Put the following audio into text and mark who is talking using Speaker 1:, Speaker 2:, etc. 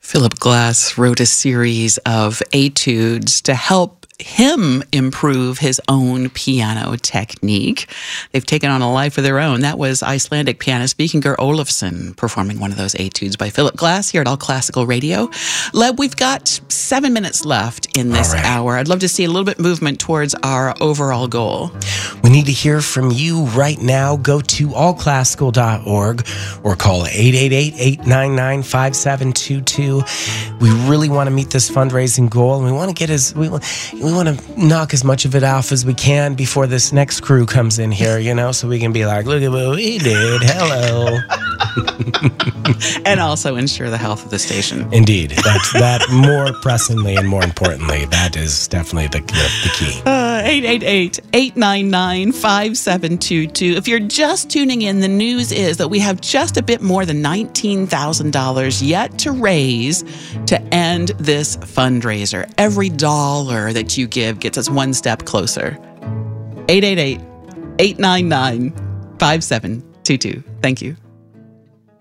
Speaker 1: Philip Glass wrote a series of etudes to help him improve his own piano technique. They've taken on a life of their own. That was Icelandic pianist Víkingur Ólafsson performing one of those etudes by Philip Glass here at All Classical Radio. Leb, we've got 7 minutes left in this hour. I'd love to see a little bit movement towards our overall goal.
Speaker 2: We need to hear from you right now. Go to allclassical.org or call 888-899-5722. We really want to meet this fundraising goal, and we want to get we want to knock as much of it off as we can before this next crew comes in here, so we can be like, look at what we did. Hello.
Speaker 1: And also ensure the health of the station.
Speaker 2: Indeed. That more pressingly and more importantly, that is definitely the key.
Speaker 1: 888-899-5722. If you're just tuning in, the news is that we have just a bit more than $19,000 yet to raise to end this fundraiser. Every dollar that you give gets us one step closer. 888-899-5722. Thank you.